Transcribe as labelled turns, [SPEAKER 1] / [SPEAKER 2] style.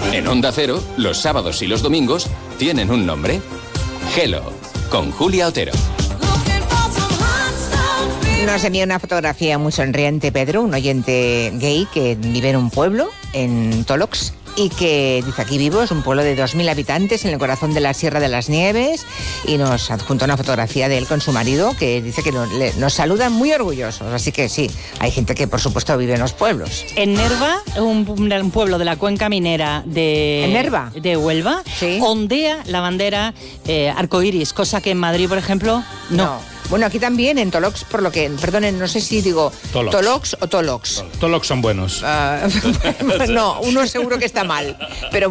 [SPEAKER 1] En Onda Cero, los sábados y los domingos tienen un nombre. Hello, con Julia Otero.
[SPEAKER 2] Nos envía una fotografía muy sonriente Pedro, un oyente gay que vive en un pueblo, en Tolox, y que dice: aquí vivo, es un pueblo de 2.000 habitantes en el corazón de la Sierra de las Nieves, y nos adjunta una fotografía de él con su marido, que dice que nos saludan muy orgullosos. Así que sí, hay gente que por supuesto vive en los pueblos.
[SPEAKER 3] En Nerva, un pueblo de la cuenca minera de...
[SPEAKER 2] ¿En Nerva?
[SPEAKER 3] De Huelva,
[SPEAKER 2] sí,
[SPEAKER 3] ondea la bandera arcoíris, cosa que en Madrid, por ejemplo, no.
[SPEAKER 2] Bueno, aquí también, en Tolox, por lo que, perdonen, no sé si digo Tolox o Tolox.
[SPEAKER 4] Tolox son buenos.
[SPEAKER 2] No, uno seguro que está mal, pero